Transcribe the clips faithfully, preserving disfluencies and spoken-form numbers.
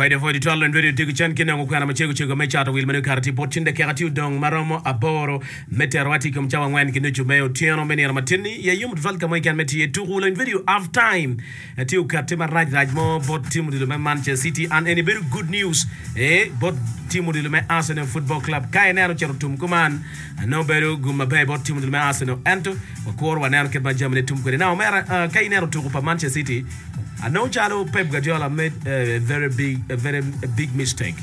Right for the twelve and video tiku chan kina ngukana machego chego mecha to will menu karati potinde karati dong maromo aboro meterwati kumchawa ngwan kinu chumeo tiano meni matini ya yum tval kama ikan meti tu ulo in video half time ati ukatima right right mo bot team de Manchester City and any very good news eh bot team de Arsenal Football Club kai nero chero tum kuman no beru gumma bay bot team de Arsenal ento wakor wanero kema jamne tum kore now mera kai nero tu pa Manchester City. I know Jalo Pep Guardiola made a very big, a very a big mistake.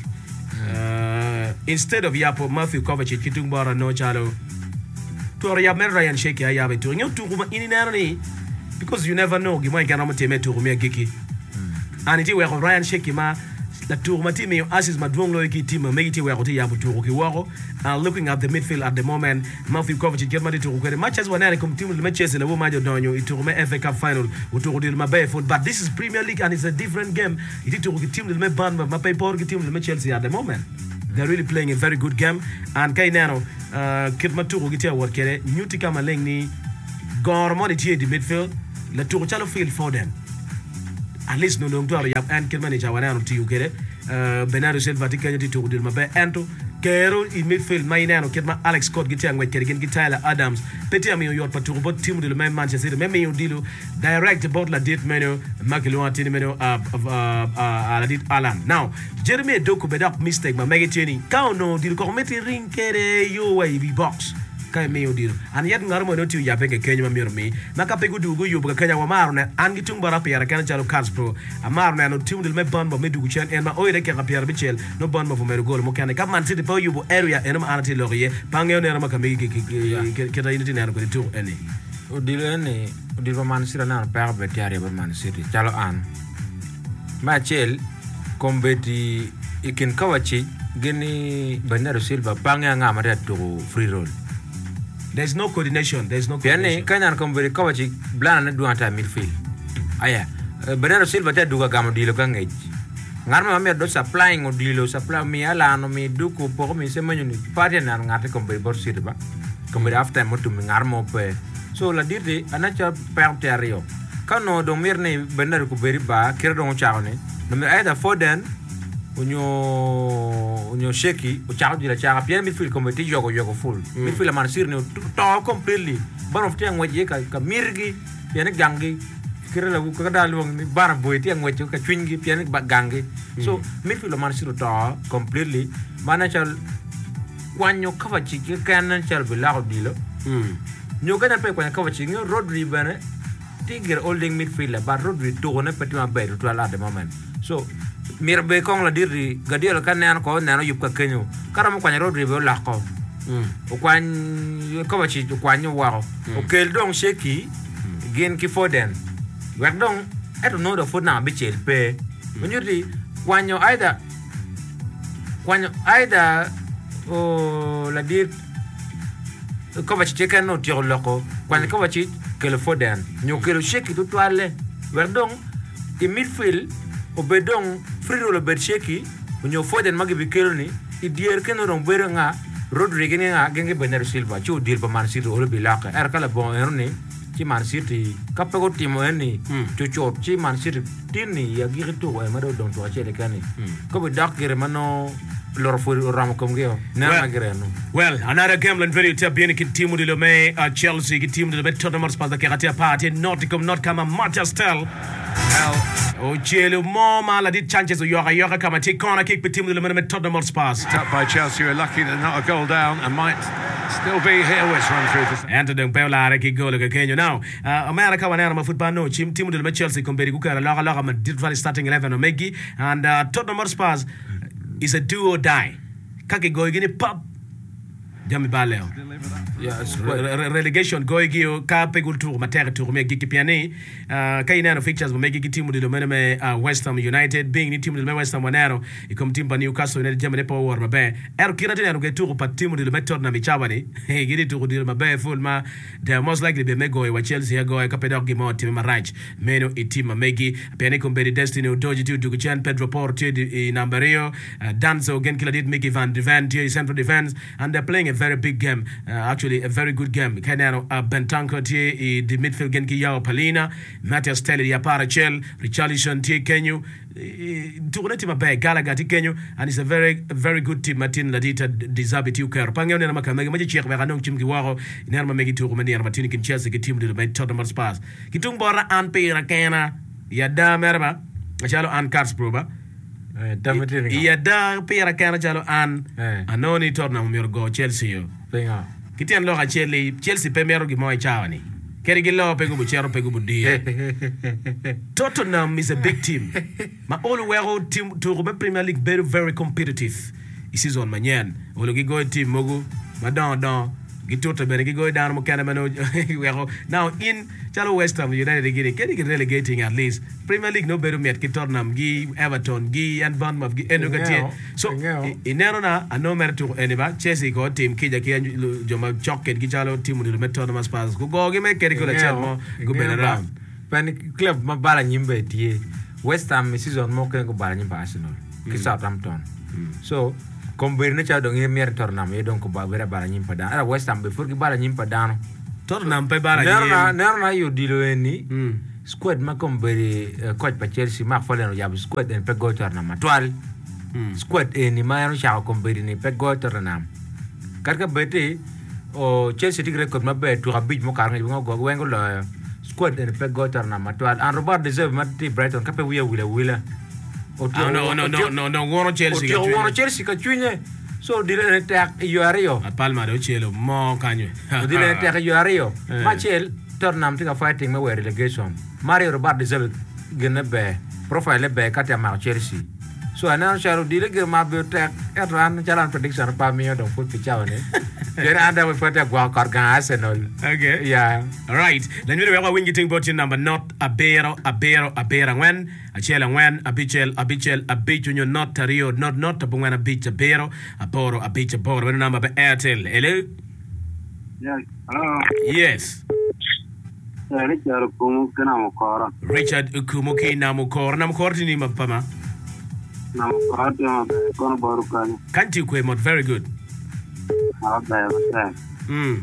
Uh, instead of Yapo Matthew Kovacic, Kitungbara no Jalo. To Ryan Ryan Shaki, I have it to you to in because you never know. You might get on to Rumia Giki. And it was Ryan Shaki ma la tour team assist Madron Loiki team make it where Yabu to Rokiwaro. And looking at the midfield at the moment, Matthew Kovacic get ready to get matches when I come to the matches in the Womajo Donio, it to F A Cup final, to do my barefoot. But this is Premier League and it's a different game. It is to the team the band my paper team the Chelsea at the moment. They're really playing a very good game. And Kainano, uh Kitmatu Gita work new Tika Malengni, Gormoni the midfield, La Turchalo field for them. At least no long to and kill manager one to you get it. Uh Bernardo Silva Tikani to do my back and to Kero in midfield, Mainano, Kitma Alex Scott Gitang, with Kerrigan Tyler Adams, Petiami, your Patu, team to the Manchester City, Meme Dilu, direct about La Dit Menu, Makiloa Tinimeno, of Aladit Alan. Now, Jeremy Doku bedak mistake, but Megatini, Kauno, Dil Committee ring Kere, you way box. Kai meo dilo and yet ngarmo no tu ya peke Kenya mirmi makape gudu you buka Kenya wa marne an gitung bara pera kan chalo cards pro amarne no tim dil me ban bo medu chen en ma oire ke kapia bichel no ban bo me gol mo kan ka Man City po yubo area en ma anati lorier pangeo ne ma kambi ke ke ta unity ne ko tu eni odilo ene odilo Man City na per betiare ba Man City chalo an ma chel kombeti ikin kawachi geni Bernardo Silva pangea ngamare to free roll. There's no coordination. There's no coordination. Piane kanyan komberi Kovacic blana du anta midfield. Aya. Bernardo Silva ta duga gamo dilo kangej. Ngarma me do supplying o dilo supply mi ala no mi duku po mi se manyuni. Pati na ngate komberi bor sirba. Komberi after mo tu ngarmo pe. So la dirti anacha perterio. Kano do mirne Bernardo ko beri ba kira do chaone. No mi aida Foden unyo unyo Sheki o chao dila chao pian midfield committee jogo jogo full mm. midfield Man City no to completely ban of tiang waje ka ka mirgi pian gangi kira la ko da luang ni ban boy tiang waje ka twingi pian ba gangi mm. So midfield Man City to completely manachal kwanyo Kovacic ke kanan chal bila dilo mm. Nyo kana pe kwanyo Kovacic nyo Rodri bane tigger holding midfield ba Rodri to ne petima be to ala the moment so mirbe kong la diri Guardiola kan nan ko nano yup ka kenyo karam kwanya Rodri be la ko mm o kwan Kovacic kwanyo wa o kel dong Sheki gen ki Foden wek dong eto no do Foden na be chel pe onyuri kwanyo aida kwanyo aida o la dir Kovacic kan no tiro loko kwanyo Kovacic kel Foden nyo kel Sheki to toile wek dong i midfield obedong free roll bet Sheki unyo Foden magi bikeloni idier keno rong berenga Rodri nga genge Bernardo Silva chu deal pa Man City olo bilaka er kala bon erni ci Man City kapego timo eni chu chu ci Man City tini ya girito e mado don to achele kani ko be dak gere mano lor fo ram kom geo na magreno well another gambling video tap bien ki timu de Lome uh, Chelsea ki timu de Tottenham Hotspur da keratia party Nottingham not kama Manchester well oh Chelo mama la di chances yoga yoga kama take corner kick per timu de Lome Tottenham Hotspur up by Chelsea who are lucky they're not a goal down and might still be here with run through this Anthony Bella ki goal ke Kenya now uh, America wana ma football no team timu de Chelsea komberi kukara la la ma Madrid starting eleven Omegi and uh, Tottenham Hotspur is a do or die. Kake goigini pop. Jami baleo. Yeah, Re- relegation goigio ka pegul tour matere tour me giki piani. Uh kaina no fixtures me giki timu de me uh, West Ham United being ni timu de West Ham wanero ikom timba Newcastle United jamane power mabe. Er kira tena no tour pa timu de me Tottenham chabani. Gidi tour de mabe full ma they most likely be mego wa Chelsea go ka pedok gimo timu maraj. Meno itima megi piani komberi Destiny Udoji tu Duguchan Pedro Porto di Nambario uh, Danzo gen kila dit Mickey Van de Ven central defense and they're playing a very big game, uh, actually a very good game. Kenano uh, Bentancur tie the midfield gen ki yao Palina, Matthias Telly ya Parachel, Richarlison tie Kenyu. Tourne team ba Gallagher ti Kenyu, and it's a very very good team. Martin Ladita deserve ti ukar. Pangyo na makamega maji chek ba kanong chim ki waro. Inerma megi tu kumani na Martin kin Chelsea ki team de ba Tottenham Hotspur. Kitung bora an pera kana ya da merba. Chalo an cards proba. Iya da pera kana chalo an anoni Tottenham mir go Chelsea yo. Penga. Kitian lo ka Chelsea Chelsea pe mero gi moy chawani. Keri gi lo pe go bu chero pe go bu di. Tottenham is a big team. Ma all wero team to go Premier League very very competitive. This is on manyan. Olo gi go team mogu madon don gitota bene gi go down mo kana mano wero. Now in chalo West Ham United gi keri gi relegating at least. Premier League no better met ki Tottenham gi Everton gi and Bournemouth gi enogatie. So inero na ano mer to eniba Chelsea ko team ki ja ki joma chocket gi chalo team de met Tottenham Spurs go go gi me keri ko la chelmo go bene ram. Pen club ma bala nyimbe tie West Ham season mo ken go bala nyimbe Arsenal ki Southampton. So komber ne cha dong ye mer Tottenham ye dong ko ba bera bala nyimbe da ara West Ham be fur gi bala nyimbe da Tottenham pe bala nyimbe. Nera nera yo dilo eni. Squad ma kombere uh, coach pa Chelsea ma falen ya squad en pe go Tottenham matwal. Squad eni ma no cha kombere ni pe go Tottenham. Karka bete o Chelsea tigre ko ma be to abij mo karnga ngo go wengo la squad en pe go Tottenham matwal and Robert deserve ma ti Brighton ka pe wiya wila wila. O no no no no no wono Chelsea ka wono Chelsea ka chunye. So dire tek yo ario. Palma do chelo mo kanyo. Dire tek yo ario. Ma Chel Tottenham tika fighting ma we relegation. Mario Robert deserve gonna be profile be katia ma Chelsea. So anan sharo dire ge ma be tek etran chalan prediction pa mi don foot pichao ne. Gena anda we pata gwa karga Arsenal. Okay. Yeah. All right. Then we are winning thing button number not abero abero abera when achela when abichel abichel abicunyo not tario not not abungwana abich abero aboro abich aboro when number be Airtel. Hello. Yes. Hello. Yes. Richard Ukumu Namukora. Richard Ukumu Namukora. Namukora ni mapama. Namukora ti kono borukan. Kanti kwemot very good. Okay, okay. Mm.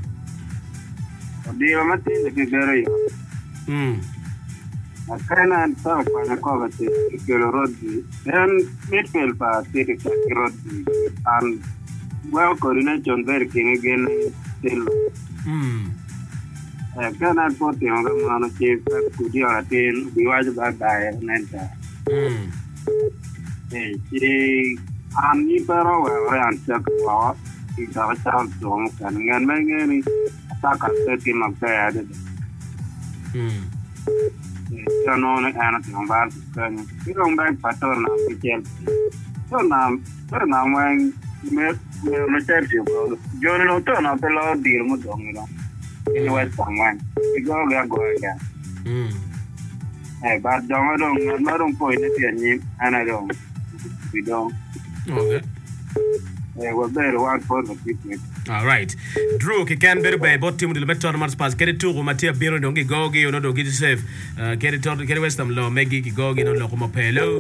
Dio mati ke gere. Mm. Akana ta pa na ko bati ke rodi. En midfield pa ti ke rodi. And well coordination very king again still. Mm. Kana poti nga mano che kudi atin biwaj ba ba nenta. Mm. Eh, chi ani pero wa an chak wa ita chal dong kan ngan mengeni ta ka te ma ba de. Mm. Eh, no ne ana tong ba kan. Ti rong ba pator na pichel. So na so na wen me me tercio. Yo no to na te lo dir mo dong no. In West Ham one. We go go again. Mm. Eh, but don't don't don't point it in him, and I don't. We don't. Okay. Eh, we're better one for the people. All right. Drew, ki can better by bot team de met Tottenham Spurs. Get it to Matia Bino dongi gogi or no dongi to save. Uh, get it to get West Ham lo megi ki gogi no lo como pelo.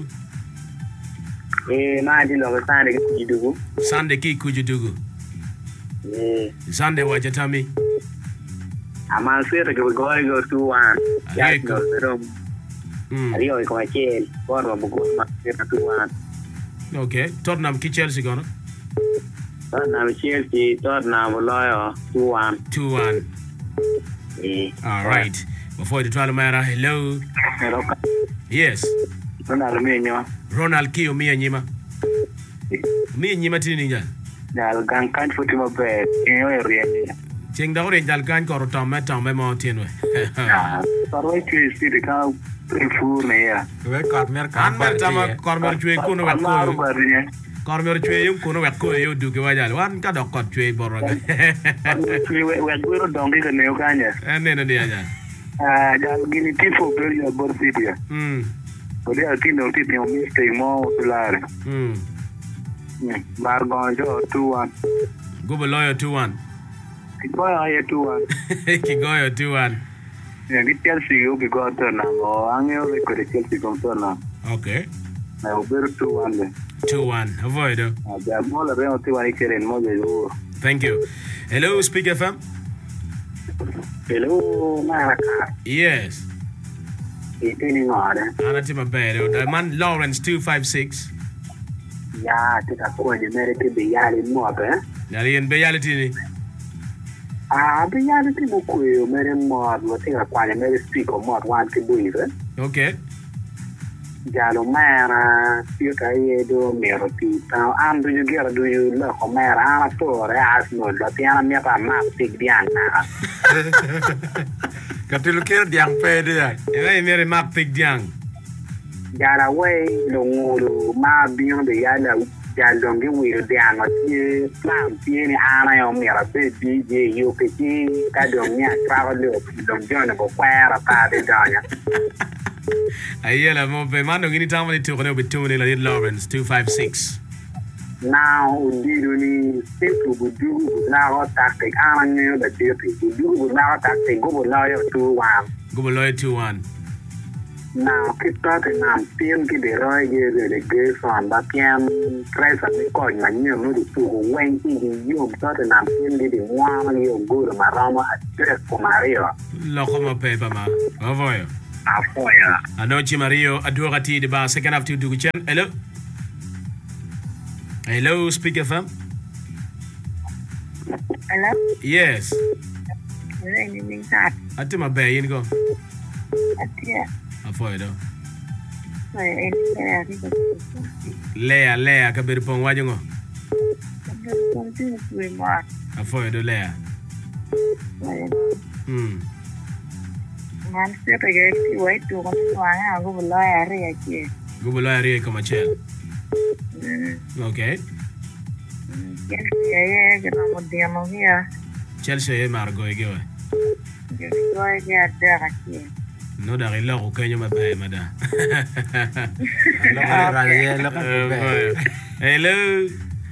Eh, na di lo Sunday ki kujudugu. Sunday ki kujudugu. Eh. Sunday wajatami. Amal sera ke go go two one. Ya Arico. no. Mm. Ario ko achel. Por bugo ma sera two one. Okay. Tottenham ki Chelsea gonna. Tottenham Chelsea Tottenham loyo two one. two one. Eh. All right. Before the trial matter, hello. Hello. Yes. Ronald Menyo. Ronald Kio Mia Nyima. Mia Nyima tini ninja. Dal gang kan futi mo be. Enyo area. Cheng da ore dal kan ko tom me tom me mo tienwe. Ah, paroi ki sti de ka fu ne ya. We kar mer kan An mer tama kormer chwe kuno wet Maru ko. barinya. Kormer chwe yung kuno wet ko yo du ke wajal. Wan ka dok kot chwe boroga. We we we guro dongi ke ne ukanya. Ene ne dia ja. Ah, dal gini tifo per ya bor sidia. Mm. Ode ati no ti ti mi stay mo tulare. Mm. Bar gonjo two one. Go below two one. Kiboy ay two one. Ki go yo two one. Ya di Chelsea yo bi go to na mo angyo le ko de Chelsea go to na. Okay. Na oberu two one le. two one. Avoid. Ah, ya mo la reno ti wa ikeren mo de yo. Thank you. Hello, Speak F M. Hello, Maraka. Yes. It's in order. Anati mabedo. The man Lawrence two five six. Yeah, take a coin American be yali mob, eh? Yali in reality. Ah, be yali to go, Mary Mod, what take a coin American speak or mod one to do it. Okay. Jalo Mara, you can do mirror people. And do you get do you look or Mara store as no, but the enemy of a map big diana. Katiluker diang pede ya. Ina mere map big diang. Jala way, no, ma being the yellow, Jalongi will diang or tea, plant, any anna or mirror, baby, you could see, Kadonia travel, don't join a fire a party down. Ayela mo pe mano gini tamani to kono betune la Lawrence two five six. Now, Diduni, simple would do now tactic. I knew that you do now tactic. Go lawyer two one. Go lawyer two one. Now, keep talking. I'm still getting the royal the grace on that can price of the coin. My new no to when you started. I'm still getting one year good. My Rama address for Mario. Lokomo paper ma. Avoyo. Afoya. Anochi Mario adorati de ba second half to do chen. Hello. Hello, Speak F M. Hello? Yes. Anything that? Ati mabe yin go. Yeah. Avoyo do. I Lea lea kabir pong wajongo. think Avoyo do lea. Hmm. Man sẽ phải cái cái quay tụ con xoắn à có một loại à rồi chị. Go lawyer ri como chel. Okay. Cái cái cái nó một điểm mà kia. Chelsea e margo e gewe. Cái cái cái cái chị. No da ri lo ko kenyo mabe mada. Hello.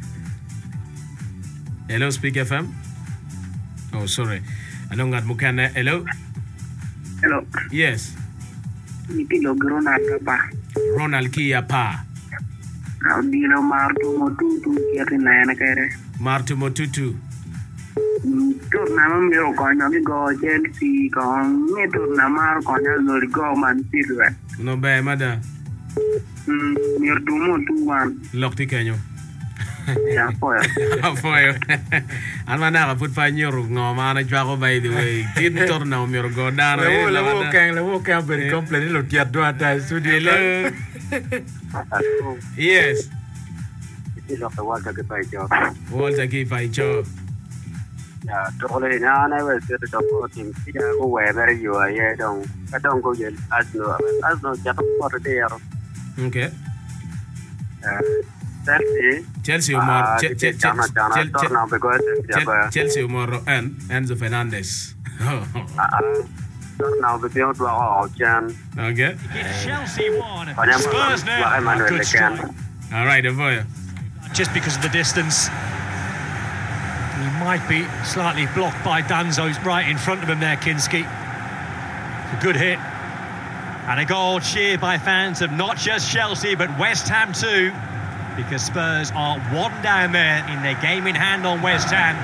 Hello, Speak F M. Oh, sorry. Anongat mukana. Hello. Hello. Yes. Nikilo Grona Papa. Ronald Kia pa. Now, Dino Marto Motu, getting Nana Kere. Marto Motutu. Tournament Miro Conya, we go Chelsea, con Meto Namar Conya, no go man silver. No be mada. Near two more two one. Lokti kenyo. Yeah, for Afoyo. Almana ka put pa nyoro ngoma na jwa ko by the way. Tin torna o miro go down. Le le wo kang le wo kang very complain lo tia do ata studio. Hello. Yes. It's not the water to pay job. Walter ki fa cho. Yeah, totally. Now, I was at the supporting. Yeah, go wherever you are. Yeah, don't. I don't go yet. As no, as no, just for there. Okay. Chelsea. Chelsea umor Chelsea umor and Enzo Fernandez. Now the field were all Jan. Okay. Chelsea won. Spurs now. Good strike. All right, Avoya. Just because of the distance. He might be slightly blocked by Danzo's right in front of him there, Kinski. It's a good hit. And a goal cheered by fans of not just Chelsea, but West Ham too. Because Spurs are one down there in their game in hand on West Ham.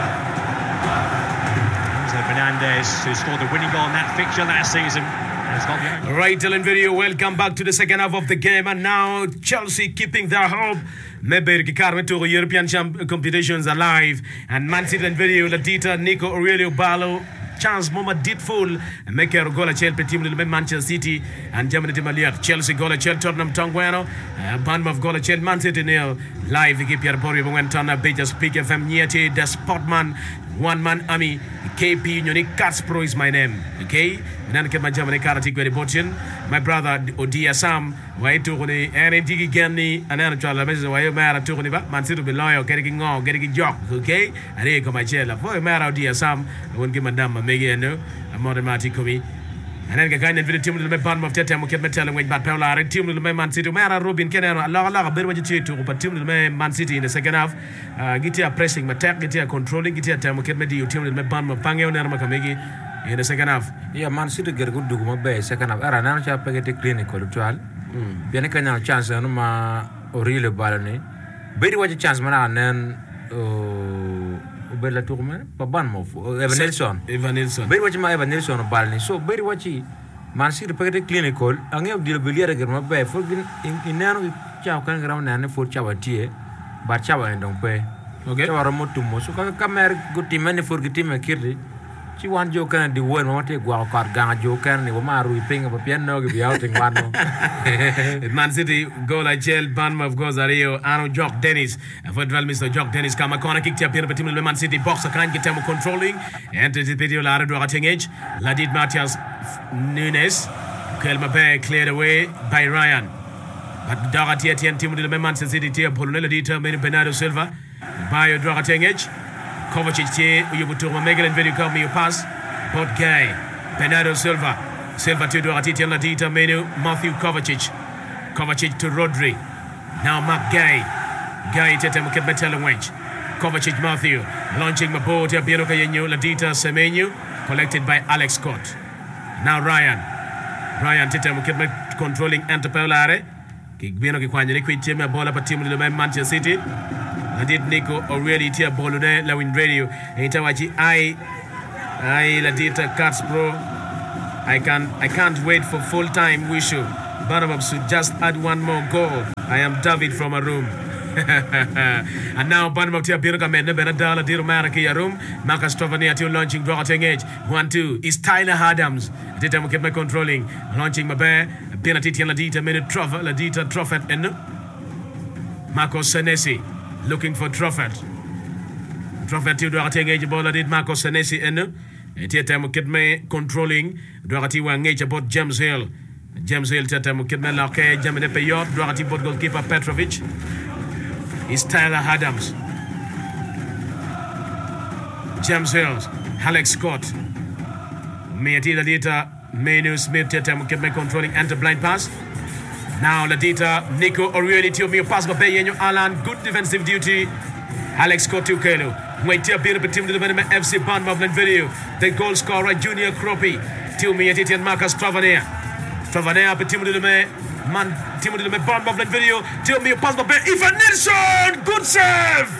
Enzo Fernandez, who scored the winning goal in that fixture last season. All right, Dylan Video, welcome back to the second half of the game. And now Chelsea keeping their hope. Maybe Carmen to European champ competitions alive. And Man City and Video, Ladita, Nico Aurelio Ballo. Chance Moma did full make a goal at Chelsea team little Manchester City and Germany team aliat Chelsea goal at Chelsea Tottenham Tongweno Bournemouth goal at Chelsea Man City nil live the Pierre Bori when Tana Beja Speak F M Niete the Sportman one man army K P Unique Catspro is my name okay nan ke man Germany karati ko botin my brother Odia Sam way to ko ni ene digi genni anana twala message way mara to ko ni ba Man City be loyo kere ki ngo kere ki jok okay are ko ma chela boy mara Odia Sam won ki madam megi no amore mati ko mi anen ga ganen video team le ban of tete mo ket metal ngwe bat pawla re team le Man City mara Robin kenero la la ber waji titu ko team le Man City in the second half gitia pressing attack gitia controlling gitia time ket medi team le ban mo pangeo ner ma kamegi in the second half. Yeah, Man City get good duguma be second half. Era na cha pagete clinical tual. Mm. Biane kanya chance no ma orile balani. Beri waje chance mana nen uh, bella turma pa ban mo Evan Nelson Evan Nelson beri wachi ma Evan Nelson bal ni so beri wachi Man City pagde clinical angé di biliere ger ma be fo in nanu ciao kan gram nane fo ciao tie ba ciao en donc pe okay ciao ro motum mo so ka kamer gutti men for gutti me kirdi ci wan jo kan di won ma te gwa kar ga jo kan ni ma ru pinga ba pian no gi out in wano Man City goal a gel Bournemouth goes Ario Ano Jock Dennis for dwell Mister Jock Dennis kama corner kick tia pira team le Man City box kan get them controlling and the video la do atengage la dit Matthias Nunes Kelma Bay cleared away by Ryan but Dora tia tia team le Man City tia Polonel dit Bernardo Silva by do atengage Kovacic tia yubutu Miguel and video come you pass but guy Bernardo Silva Silva to do tia la dit menu Matthew Kovacic Kovacic to Rodri. Now Mark Gay. Gay tete mukit metela wench. Kovacic Matthew. Launching Mabo to Biroka Yenyu. Ladita Semenyu. Collected by Alex Scott. Now Ryan. Ryan tete mukit met controlling Antepelare. Kibino kikwanya ni kwiti me bola pa timu le Manchester City. Ladit Nico already tia bolune la win radio. Itawachi I I Ladita Cats Pro. I can I can't wait for full time Wishu. Bournemouth should just add one more goal. I am David from a room. And now Bournemouth tia Biroka men Benadala Diro Maraki a room. Marcus Tovania to launching draw edge. One two is Tyler Adams. Dita keep my controlling. Launching my bear. Penalty tia Ladita minute Trofford. Ladita Trofford and Marcos Senesi looking for Trofford. Trofford to draw edge. Ball did Marcos Senesi and tia keep me controlling. Draw edge about James Hill. James Hill tata mukidna lake jamene peyot doati bot goalkeeper Petrovic is Tyler Adams. James Hill, Alex Scott. Meati Ladita Menu Smith tata mukidna controlling enter blind pass. Now Ladita Nico Orioli to me pass by Yenyo Alan good defensive duty. Alex Scott to Kelo. Wait till be team to the F C Bournemouth video. The goal scorer Junior Kropi. To me at and Marcus Travania. Travania pe timu de me man timu de me Bournemouth video tell me pass by Evan Nelson good save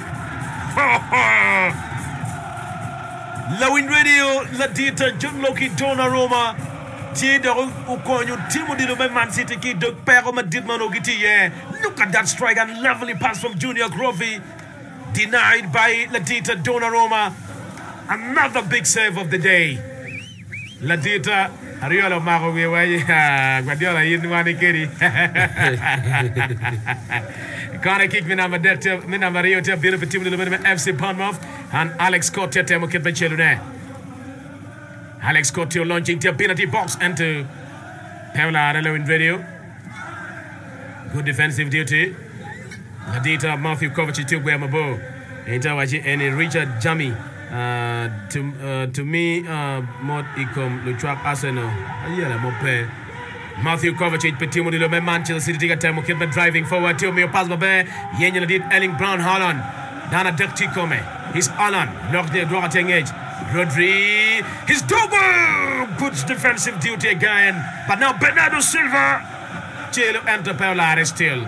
Lawin radio la dita John Loki Donnarumma ti de ukonyo timu de me Man City ki de Pero Madrid manogiti yeah look at that strike and lovely pass from Junior Grovey denied by Ladita Donnarumma another big save of the day Ladita Ariola Mago we way Guardiola yin wani kiri. Corner kick me number that me number Rio to beautiful team the F C Bournemouth and Alex Scott to mo kit Bechelune. Alex Scott to launching to penalty box and to Paula Arelo in video. Good defensive duty. Adita Matthew Kovacic to Guamabo. Entawaji and Richard Jamie. Uh, to uh, to me, uh, mod ikom le track Arsenal. Ayala mo pe. Matthew Kovacic petimo de le Manchester City tika time kid driving forward to me pass ba be. Yenya did Erling Brown Haaland. Dana Dirty come. He's Haaland. Lock the draw edge. Rodri. His double. Good defensive duty again. But now Bernardo Silva. Chelo enter Paula still.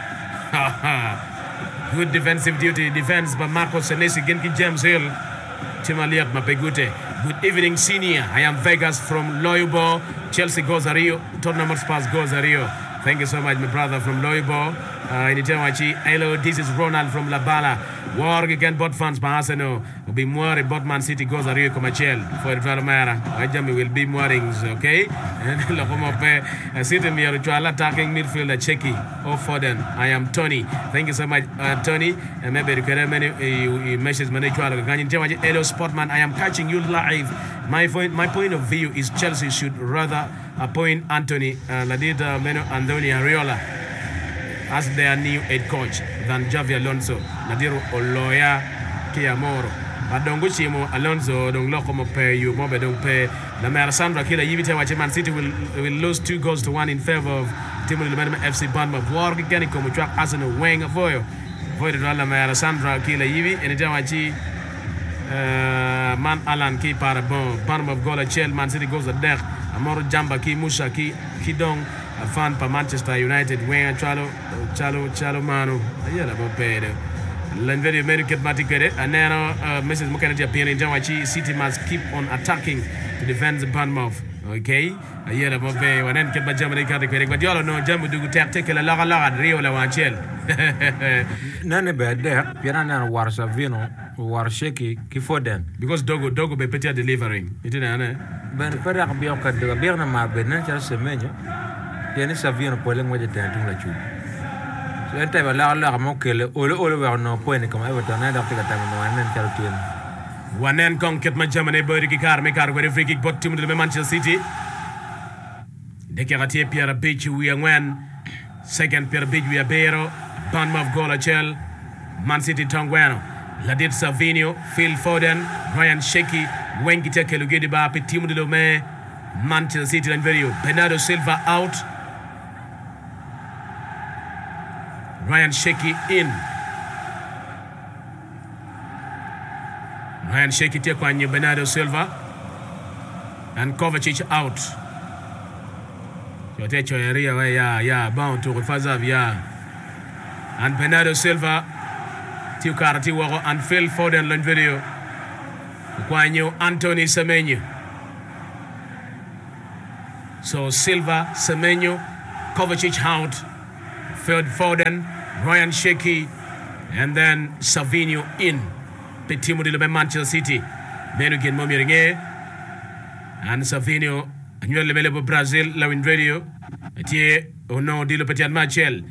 Good defensive duty. Defense by Marcos Senesi against James Hill. Timaliat Mapegute. Good evening, senior. I am Vegas from Loyobo. Chelsea goes a Rio. Tottenham Hotspur goes a Rio. Thank you so much, my brother from Loyobo. Uh, Hello, this is Ronald from La Bala. War again, bot fans, by Arsenal. Will be more about Man City goes a Rio Comachel for the Valamara. Ajami will be moorings, okay? And Lokomope, City me attacking midfielder Checky or Foden. I am Tony. Thank you so much, uh, Tony. And maybe you can many messages. Hello, Sportman. I am catching you live. My point, my point of view is Chelsea should rather appoint Anthony uh, Ladita Meno Andoni Ariola as their new head coach than Javi Alonso. Nadiro Oloya Kiamoro. Adongo Chimo Alonso don't lock him pay you mobe don't pay. The Marasandra Killer Yivita watch Man City will will lose two goals to one in favor of Team F C Bournemouth. War again come track Arsenal wing of oil. Void the Marasandra Killer Yivi and Jawachi uh Man Alan ki para bon Bournemouth goal at Chelsea Man City goes a deck. Amoro Jamba ki Musa ki Kidong a fan for Manchester United wing Chalo Chalo Chalo Manu. Ayala Bopede. Len video menu ket mati kede. Anano Missus Mukana Pian in Jawachi City must keep on attacking to defend the Bournemouth. Okay, a year of a one end kept by Germany category, but you all know Germany do take a laga laga Rio La Wanchel. None bad there, Piranha war Savino, war shaky, Kifoden. Because Dogo Dogo be petty delivering. It didn't. Ben Perak Bioka de Birna Benancha Semenyo, Yanni Savino pulling with the tenting la chu. So I tell a la mokele, all over no point come Everton, I don't think I have no one and tell One end conquered my Germany, Bergi car, make our very free kick, but team to the Manchester City. The Karate Pierre Beach, we are when second Pierre Beach, we are Bero, Bournemouth goal, Chel, Man City Tonguano, Ladit Savino, Phil Foden, Ryan Shaky, Wengi Tekelugedi Bapi, Team de Lome, Manchester City and video. Bernardo Silva out, Ryan Shaky in. Ryan Shaky take on Bernardo Silva and Kovacic out. So take your area where yeah yeah bound to Fazav yeah. And Bernardo Silva Tiu Karati Waro and Phil Foden learn video. Kwanyo Anthony Semenyo. So Silva, Semenyo, Kovacic out, Phil Foden, Ryan Shaky, and then Savino in. Team de Manchester City. Menu gen momiringe and Savino annuel level pour Brazil la win radio tie au nom de le petit Machel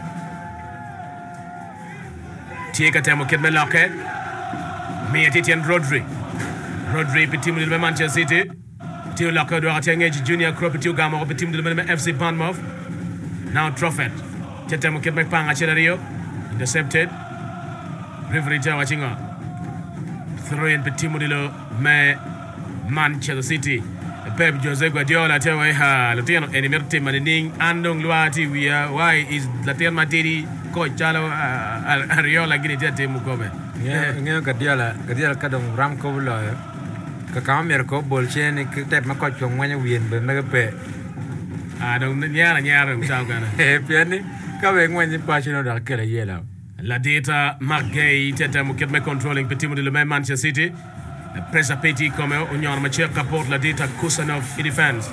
tie katamo ket meloke mi Etienne Rodri Rodri petit de Manchester City tie la ko do atenge Junior Crop tie gamo petit de F C Bournemouth now Truffet tetamo ket mek panga Chelario intercepted referee watching on throw in petit modelo me Manchester City Pep Jose Guardiola tell why ha Latino emirte maning andong luati we why is Latino Materi coach Chalo Ariola gini tete mukobe yeah ngeo Guardiola Guardiola kadong ram ko lo ka kamer ko bolchen tep ma coach ngwanya wien be megape ah dong nyara nyara mtao kana e piani ka be ngwanya passion da kele yela La data Margay tete muket me controlling petit de le Manchester City. Pressa petit comme on ma cerca porte la data Kusanov in defense.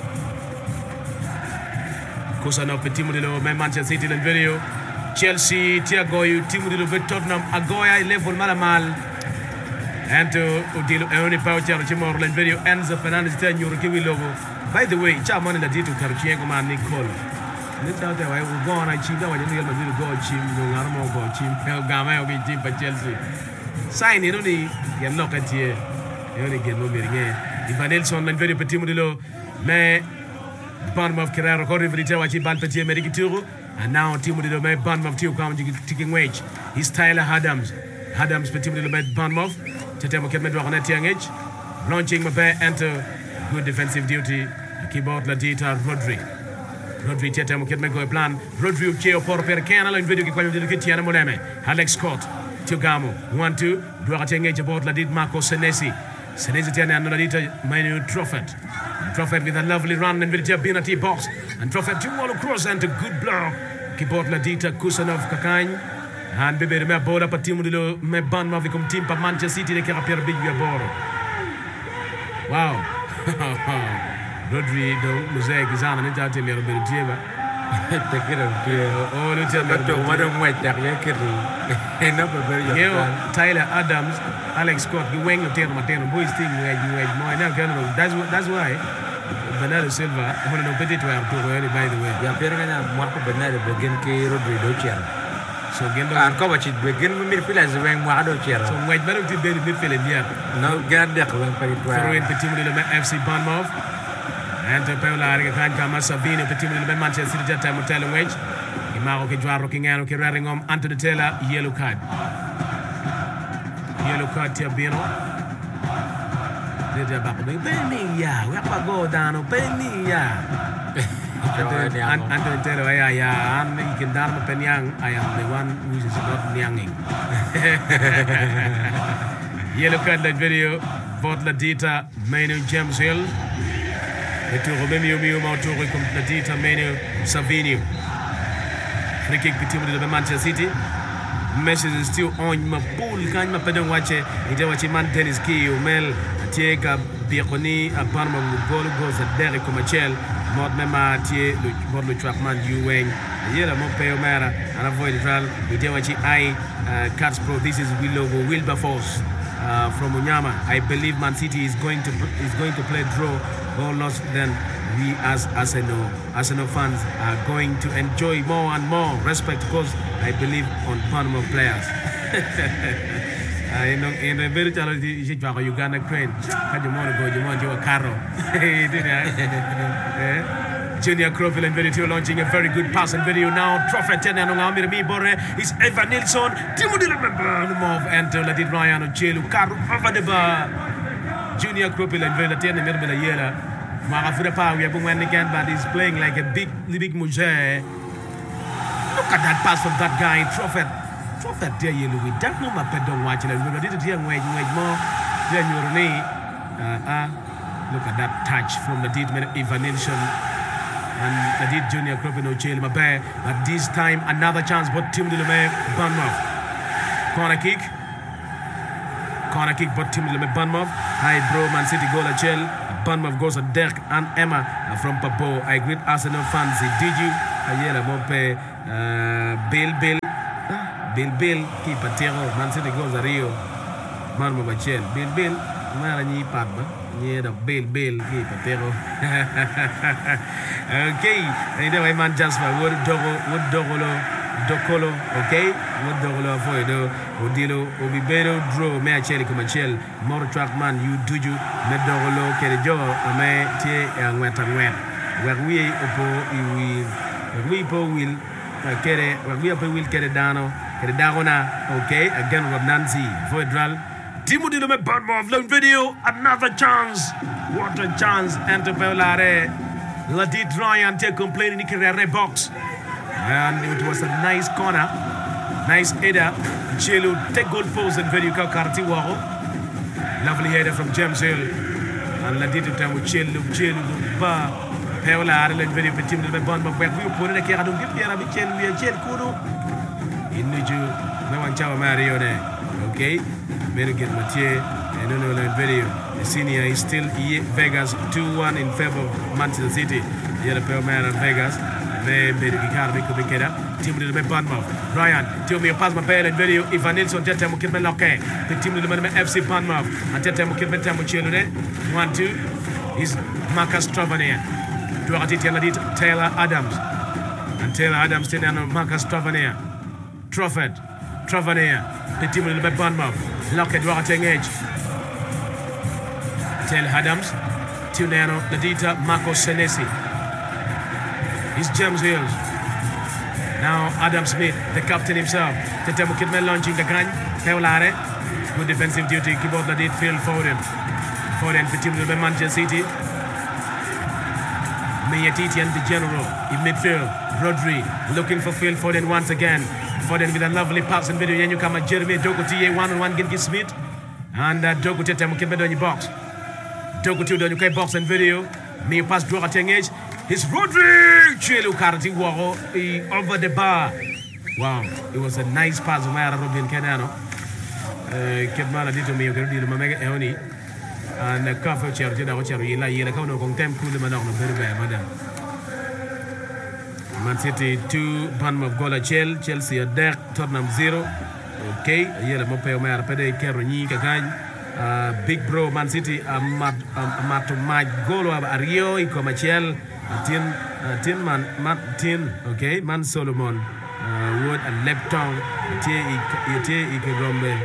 Kusanov petit de le Manchester City in video. Chelsea Thiago team de le Tottenham Agoya level mal mal. And to Odilo Eoni Paucher Chimor in video Enzo Fernandez ten euro kiwi logo. By the way, chairman la data Karuchienko man Nicole. Let's out there. We're going to achieve that. We're going to go achieve. We're going to go achieve. We're going to go achieve for Chelsea. Sign it only. You're not at here. You're only getting over again. If Nelson and very petit modelo, mais Bournemouth Kerr, Corey Vrita, watching Ban Petit American Tour, and now Team modelo, mais Bournemouth Tour come taking wage. He's Tyler Adams. Adams petit modelo, mais Bournemouth. Tetemo Ketmed Warnet Young Age. Launching Mbappe enter good defensive duty. Keyboard la dita Rodri. Rodri tete mo ket me go plan Rodri cheo por per canal in video ki kwanyum de Tiana Moleme Alex Scott Tiogamo one two do atenge jabot la dit Marco Senesi Senesi tiana no la dit Manu Truffet Truffet with a lovely run in video penalty box and Truffet two all across and a good block keyboard la dit Kusanov Kakany and bebe me bola pa timu de me ban ma comme team pa Manchester City de kera Pierre Big boro wow Rodri do mosaic zana ne jate mero be tieba te kira oh no te to wado mo derrière kiri eno be be yo Tyler Adams Alex Scott gi weng te ma te no boys thing we gi we mo na kan that's that's why Bernardo Silva hono no petit to to really by the way ya pera gana Marco Bernardo be gen ke Rodri do cher so gen do an ko ba ci be gen mi pila ze weng mo ado cher so mo bero ti be mi fele dia no gen de ko pari to for in petit mo de F C Bournemouth and Paula Ariga kan kama Savino petit mo de Manchester City jata mo tele wedge imaro ke jwaro ke ngano ke raringom Anthony Taylor yellow card yellow card tia bino de ba ko beni ya we pa go down beni ya Anthony Taylor ya ya am you can down penyang I am the one who is not nyanging yellow card like video vote la dita Manu James Hill et tu remets mieux mieux mon tour comme la dita Manu Savino free kick petit de Manchester City message is still on my pool kan ma pedon wache ide wache man Dennis Ki Mel tieka Biakoni a Panama goal goes at Derek Comachel mod mema tie le mod le trackman Yueng yela mo pe omera and avoid ral ide wache I Cats Pro. This is Willogo Wilberforce uh, from Unyama. I believe Man City is going to is going to play draw or loss. Then we as Arsenal Arsenal fans are going to enjoy more and more respect because I believe on Panama players. I know in the very challenge Uganda crane. Can you want to go? You want your carro? Junior Crowfield and video launching a very good pass and video now. Trophy ten and Amir Mi Bore is Evan Nilsson. Timothy move enter let it Ryan Chelu Karu over the bar. Junior Crowfield and video ten and Mirbela Yela. Marafura Power, we are going again, but he's playing like a big, big Mujay. Look at that pass from that guy, Trophy. Trophy, dear Yellow, we don't know my pet don't watch it. We did it here, wait, wait more. Then you're look at that touch from the deed Evan Nilsson. And the did Junior Crop in O'Chale Mabe, but this time another chance, but Tim Dilame Bunmouth. Corner kick. Corner kick, but Tim Dilame Bunmouth. High bro, Man City goal at Chell. Bunmouth goes to Dirk and Emma from Papo. I greet Arsenal fans. Did you? Ayela Mope, Bill Bill. Bill Bill, keep a terror. Man City goes to Rio. Bunmouth at Chell. Bill Bill, Marani Padma. Yeah, the Bill Bill, keep a terror. Okay, anyway, man, just for wood dogo, wood dogolo, docolo, okay, wood dogolo for you, Odilo, Obibero, draw, me a cherry come a chill, more track man, you do you, me dogolo, kerjo, me tie, and wet and wet. Where we upo, we, where we po will, kere, where we upo will carry down, carry down, okay, again, Rob Nancy, for a dral. Timothy Lume Bunmouth, long video, another chance. What a chance, enter Pelare. Ladid Ryan take complaining in the box. And it was a nice corner. Nice header. Chelu take goal post and video Karti Waro. Lovely header from James Hill. And Ladid time with Chelu, Chelu, Ba, Pelare, and video for Timothy Lume Bunmouth. Where we put in a care, I don't give you a Chel, we are Chel Kudo. In Niju, no one Chava Mario there. Okay? Better get Mathieu. I don't know the video. The senior is still Vegas two one in favor of Manchester City. The other player man in Vegas. They made a car make a big header. Team to the Bunmouth. Ryan, tell me a pass my pair and video. If I need some Teta Mukitman Loke. The team to the F C Bunmouth. And Teta Mukitman Tamuchilune. One, two. Is Marcus Travanier. Duarati Taylor Adams. And Taylor Adams still on Marcus Travanier. Trafford. Travanier. The team to the Bunmouth. Lockett Duarati edge. Taylor Adams, Tunano, Ladita, Marco Senesi. It's James Hills. Now Adam Smith, the captain himself. Tetemo Kidman launching the gun. Teolare, good defensive duty. Keep out Ladit Phil Foden. Foden for Team Manchester City. Mayatiti and the general in midfield. Rodri looking for Phil Foden once again. Foden with a lovely pass and video. You come at Jeremy Doku one on one Genki Smith. And uh, Doku Tetemo Kidman on your box. Doku to the box and video. Me pass draw at edge. It's Rodri Chelu Karati Waro over the bar. Wow, it was a nice pass from Robin Canano. Kebmala did to me, okay, did Mamega Eoni. And the cover chair did our chair, Yela Yela Kono, Contem Kulimanok, very bad, madam. Man City two, Bunmouth Gola Chel, Chelsea a deck, Tottenham zero. Okay, Yela Mope Omer Pede, Keroni, Kagan. Uh, big bro Man City a mat a mat match golo Ario iko Machel tin tin man man tin okay man Solomon uh, Wood a Lepton tie tie iko Gombe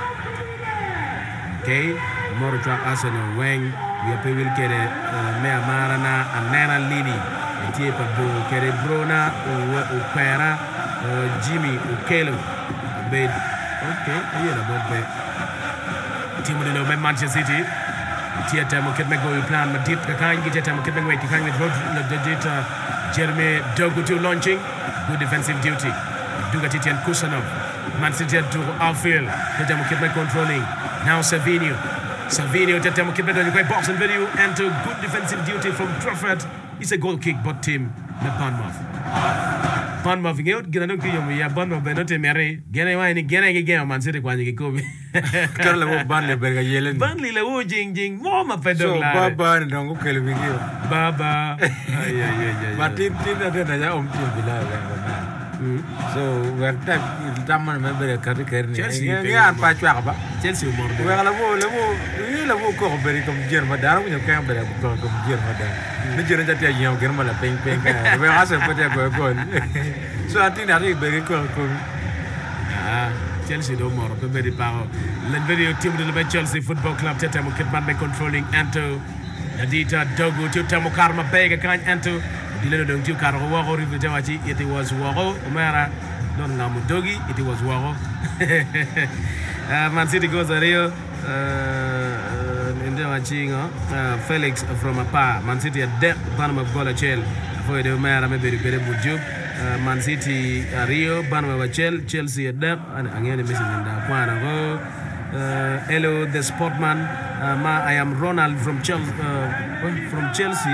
okay more track Arsenal Wang we are will get a Mea Marana and Nana Lini tie pa bo kere Brona o Pera Jimmy Ukelo bed okay yeah about that team with the Manchester City. Theatre Mukit Mego plan Madit Kakan, get a Mukit Mego Kakan with Road Data Jeremy Dogu launching. Good defensive duty. Dugatiti and Kusanov. Man City to outfield. Teta Mukit Mego controlling. Now Savinio. Savinio Teta Mukit Mego in great box and video and to good defensive duty from Trafford. It's a goal kick, but team the Bunmouth. Bournemouth ngeot gina no kiyo ya Bournemouth benote mere gene wa ni gene ge game Man City kwani gikobe Karla wo Burnley berga yelen Burnley le wo jing jing mo ma pedo so la baba ndongo kele bigio baba ay ay ay Martin tin da da om tin bila so werta tamman me bere kadi kerni ya pa chwa ba Chelsea mo we la wo la wo la wo ko bere kom jerma dara ko nyam bere ko kom jerma da ni jere jati ya germa la pen pen ka we asa ko ta ko ko so atin ari bere ko ko ah Chelsea do mo be bere pa le video team de le Chelsea Football Club tete mo kitman be controlling Anto Nadita Dogo to tamo karma bega kan Anto Dileno dong tiu karo wako rivete wachi it was wako umera non ngamu dogi it was wako uh, Man City goes a Rio uh, inde wachi ngo uh, Felix from Apa Man City at depth bottom of goal achel for the umera me beri beri bujuk uh, Man City uh, Rio bottom of achel Chelsea at depth angene missing nda kwana go uh, hello the sportman uh, ma I am Ronald from Chelsea uh, from Chelsea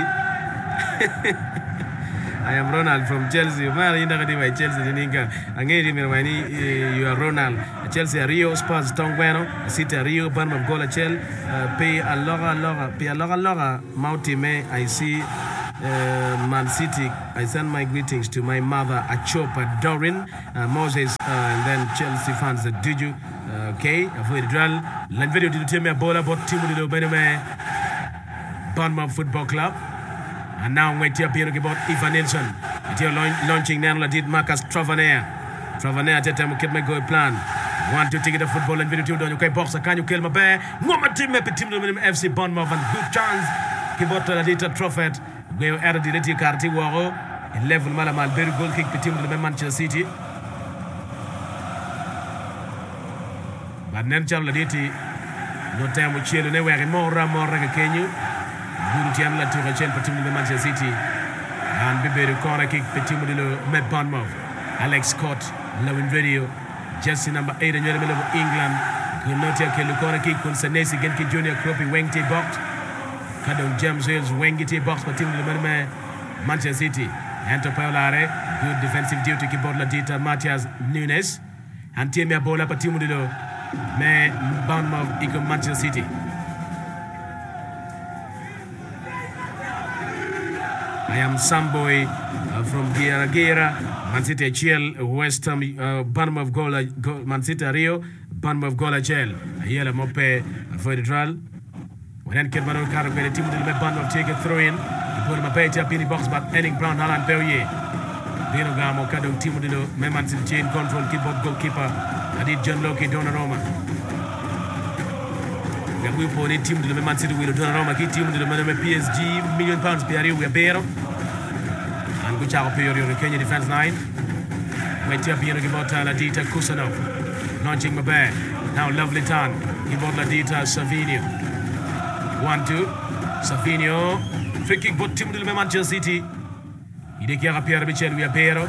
I am Ronald from Chelsea. Mara inda kadi by Chelsea ninga. Angeri mirwani you are Ronald. Chelsea Rio Spurs Tongweno. City Rio Bournemouth goal Chel. Pay a loga loga. Pay a loga loga. Mouty me I see uh, Man City. I send my greetings to my mother Achopa Dorin uh, Moses uh, and then Chelsea fans that did you. Uh, okay. Avoid drill. Land video did you me bola bot team did beneme Bournemouth Football Club. And now we're here about Ivan Nilsson. Here launching Nanola did Marcus Travaner. Travaner tete mo kitme go plan. Want to take the football and video to okay boxer can you kill my bear? Mama team me team no F C Bournemouth and good chance. Kibot la dita trophy. We are the leti karti waro. Level mala mal very goal kick team no Manchester City. But nem cham la diti no time uchelo ne we more more ga Kenya. Guru tiam la tour chen team de Manchester City and bebe corner kick team de Met Bournemouth Alex Scott Lewin Radio jersey number eight and middle of England kunotia ke corner kick kun Senesi Genki Junior Kropi Wengti box Kadon James Wales Wengti box team de Manchester City Anto Paolare good defensive duty keyboard la dita Matthias Nunes and team ya bola pa team de me Bournemouth iko Manchester City. I am Samboy uh, from Gira Gira, Man City Chiel, West Ham, uh, Bournemouth Gola, go, Man City Rio, Bournemouth Gola Chiel. Here I'm up for the trial. When I get my own car, the team will let Bournemouth take a throw in. He put my page up in the box, but Henning Brown, Alan Perrier. Bino Gamo, Kadon team will do Man City chain control, keyboard goalkeeper. I did John Loki, Donnarumma. We put a team to the Man City with Donnarumma, key team to the P S G, million pounds per year, we are better. And good job here on the Kenya defense line. Wait up here about Ladita Kusanov. Launching my bag. Now lovely turn. Give out Ladita Savinio. One, two. Savinio. Free kick, but team to the Manchester City. Idekera Pierre Michel, we are better.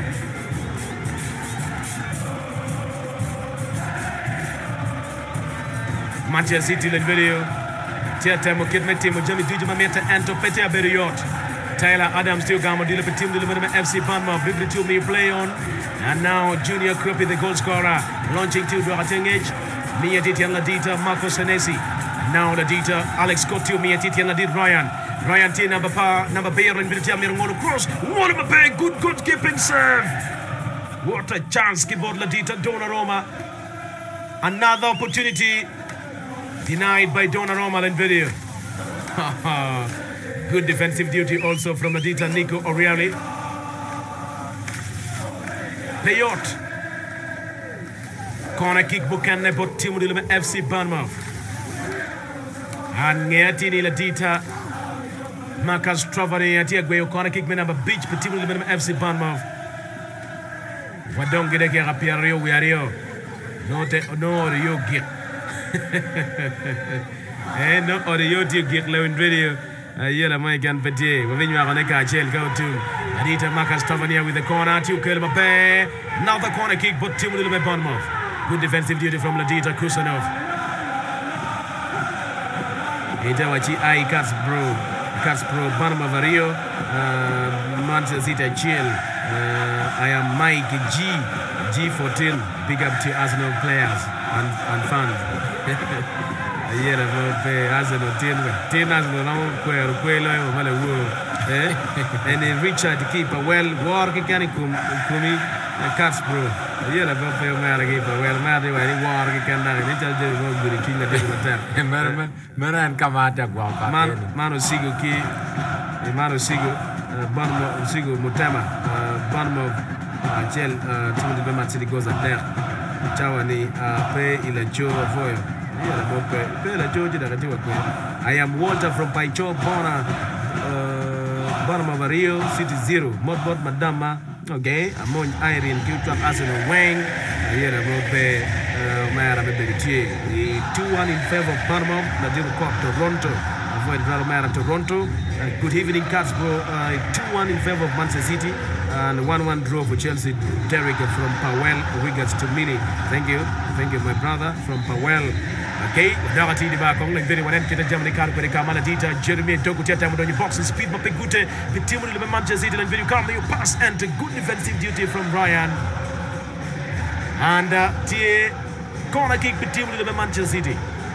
Manchester City in video. Tiata Mokit Metimo, Jamie Dijama Meta, Anto Petia Beriot. Tyler Adams still Gamo deal with team delivered F C Bournemouth. Big two me play on. And now Junior Kropi, the goal scorer, launching to Duatengage. Mia Titian Ladita, Marco Senesi. Now Ladita, Alex Scott to Mia Titian Ladit Ryan. Ryan T number pa number Bayer and Viltia Mirongo cross. One of a big good good keeping serve. What a chance, keyboard Ladita Donnarumma. Another opportunity. Denied by Donnarumma in video. Good defensive duty also from Adita Nico O'Reilly. Payot. Corner kick Buchanan but Timu Dilma F C Bournemouth. And Ngeatini Ladita Marcus Travare Atiagueo corner kick number beach but Timu Dilma F C Bournemouth. Wadong Gedeke Rapiario Wiario. No te no you get. Eh no audio you get low in video. Yela mai kan pete we venyu agone ka chel go to Anita Marcus Travare with the corner to Kelmape. Now the corner kick but Timu Dilma Bournemouth. Good defensive duty from Ladita Kusanov. Itawachi I Casbro Casbro Bournemouth Rio uh, Manchester City Chiel Uh, I am Mike G, G fourteen. Big up to Arsenal players and, and fans. Yeah, about the Arsenal team. Team Arsenal now kwero kwelo yo male wo. Eh? And then Richard keeper well work can come kumi cats bro. Yeah, about the man keeper well man they were work can da. Richard dey go good king the hotel. Man man man kamata kwa kwa. Man Mano Sigo ki Mano Sigo Banmo Sigo Mutema Banmo Chel Timothy Bema City goes at there. Chawa ni pe ila cho voyo. I am Walter from Paicho, Bona, uh, Bonama Vario, City Zero, Modbot Madama, okay, Amon Irene, Q-Trap, Arsenal Wang, here about the Mara Bebetier, two one in favor of Panama, Nadiro Corp, Toronto, avoid Mara Toronto, uh, good evening, Catsbro, uh, two one in favor of Manchester City, and one one draw for Chelsea, Derek from Powell, Wiggins to Mini. Thank you, thank you, my brother from Powell. Okay, Darati di ba kong nagdiri wanen kita Germany card ko kamala dita Jeremy Doku teta mo don box speed mapi gute bitimu le Manchester City and video come you pass and good defensive duty from Ryan and uh, tie corner kick bitimu le Manchester City